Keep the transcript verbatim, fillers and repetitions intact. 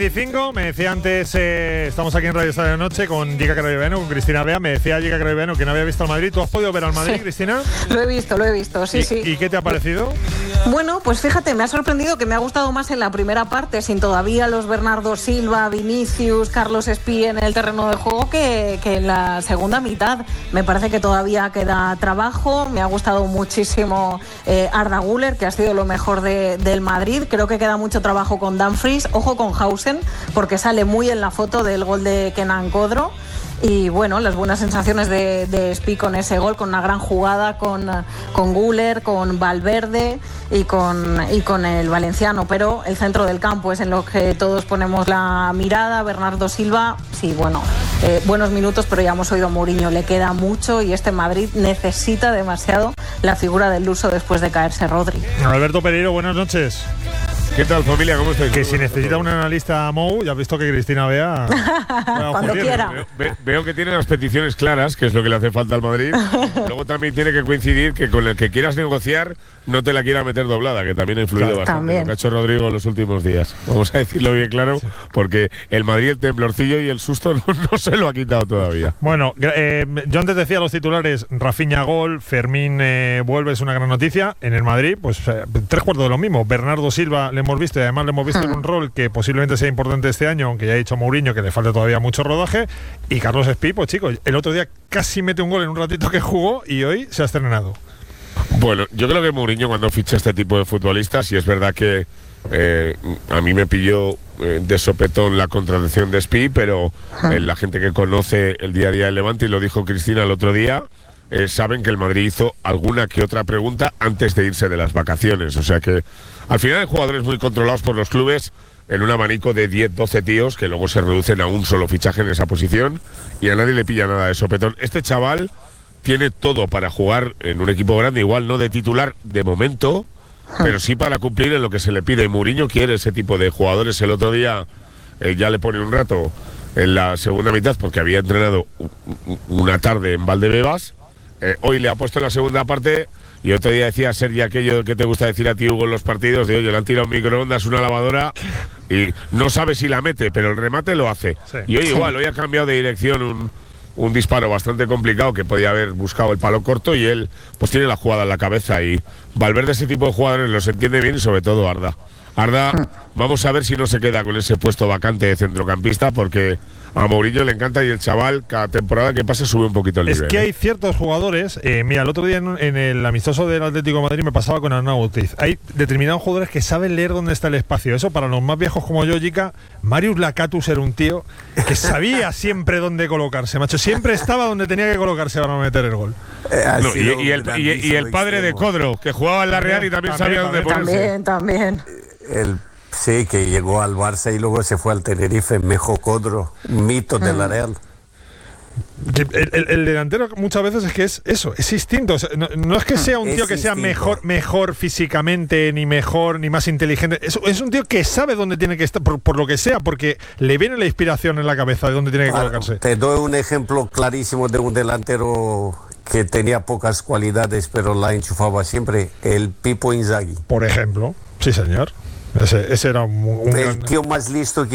veinticinco, me decía antes, eh, estamos aquí en Radio Estadio de Noche con Jica Carabiano, con Cristina Bea. Me decía Jica Carabiano que no había visto al Madrid. ¿Tú has podido ver al Madrid, sí, Cristina? Lo he visto, lo he visto, sí, ¿Y, sí. ¿Y qué te ha parecido? Bueno, pues fíjate, me ha sorprendido que me ha gustado más en la primera parte, sin todavía los Bernardo Silva, Vinicius, Carlos Espí en el terreno de juego, que, que en la segunda mitad. Me parece que todavía queda trabajo. Me ha gustado muchísimo eh, Arda Güler, que ha sido lo mejor de, del Madrid. Creo que queda mucho trabajo con Dumfries. Ojo con Hausen, porque sale muy en la foto del gol de Kenan Kodro. Y bueno, las buenas sensaciones de, de Espí con ese gol, con una gran jugada con, con Güler, con Valverde y con, y con el valenciano. Pero el centro del campo es en lo que todos ponemos la mirada. Bernardo Silva, sí, bueno, eh, buenos minutos, pero ya hemos oído a Mourinho, le queda mucho y este Madrid necesita demasiado la figura del Luso después de caerse Rodri. Alberto Pereiro, buenas noches. ¿Qué tal, familia? ¿Cómo estáis? Que si necesita un analista Mou, ya has visto que Cristina Bea cuando quiera. Veo, ve, veo que tiene las peticiones claras, que es lo que le hace falta al Madrid. Luego también tiene que coincidir que con el que quieras negociar no te la quiera meter doblada, que también ha influido claro, bastante también. Lo que ha hecho Rodrigo en los últimos días. Vamos a decirlo bien claro, sí, porque el Madrid, el temblorcillo y el susto no, no se lo ha quitado todavía. Bueno, eh, yo antes decía los titulares, Rafinha gol, Fermín eh, vuelve, es una gran noticia. En el Madrid, pues eh, tres cuartos de lo mismo. Bernardo Silva le hemos visto y además le hemos visto en un rol que posiblemente sea importante este año, aunque ya ha dicho Mourinho que le falta todavía mucho rodaje. Y Carlos Espí, pues chicos, el otro día casi mete un gol en un ratito que jugó y hoy se ha estrenado. Bueno, yo creo que Mourinho cuando ficha este tipo de futbolistas, y es verdad que eh, a mí me pilló eh, de sopetón la contratación de Espí, pero eh, la gente que conoce el día a día del Levante, y lo dijo Cristina el otro día, eh, saben que el Madrid hizo alguna que otra pregunta antes de irse de las vacaciones. O sea que al final hay jugadores muy controlados por los clubes en un abanico de diez, doce tíos que luego se reducen a un solo fichaje en esa posición y a nadie le pilla nada de sopetón. Este chaval tiene todo para jugar en un equipo grande, igual no de titular de momento, pero sí para cumplir en lo que se le pide. Y Mourinho quiere ese tipo de jugadores. El otro día eh, ya le pone un rato en la segunda mitad porque había entrenado una tarde en Valdebebas. Eh, hoy le ha puesto en la segunda parte. Y otro día decía Sergi aquello que te gusta decir a ti, Hugo, en los partidos, de oye, le han tirado un microondas, una lavadora y no sabe si la mete, pero el remate lo hace. Sí. Y hoy igual, hoy ha cambiado de dirección un, un disparo bastante complicado que podía haber buscado el palo corto y él pues tiene la jugada en la cabeza. Y Valverde ese tipo de jugadores los entiende bien y sobre todo Arda. Arda, vamos a ver si no se queda con ese puesto vacante de centrocampista porque a Mourinho le encanta y el chaval cada temporada que pasa sube un poquito el nivel. Es que hay ciertos jugadores, eh, mira, el otro día en, en el amistoso del Atlético de Madrid me pasaba con Arnau Ortiz. Hay determinados jugadores que saben leer dónde está el espacio. Eso para los más viejos como yo, Jica, Marius Lacatus era un tío que sabía siempre dónde colocarse, macho. Siempre estaba donde tenía que colocarse para no meter el gol. Eh, no, y, y, el, y, y el padre de Kodro, que jugaba en la Real y también, también sabía dónde ponerse. También, también. El, sí, que llegó al Barça y luego se fue al Tenerife, Mejo Kodro, mito de la Real. El, el, el delantero muchas veces es que es eso, es instinto. O sea, no, no es que sea un tío es que sea mejor, mejor físicamente, ni mejor, ni más inteligente. Es, es un tío que sabe dónde tiene que estar, por, por lo que sea, porque le viene la inspiración en la cabeza de dónde tiene que claro, colocarse. Te doy un ejemplo clarísimo de un delantero que tenía pocas cualidades, pero la enchufaba siempre, el Pipo Inzaghi. Por ejemplo, sí señor. Ese, ese era un, un el gran... tío más listo que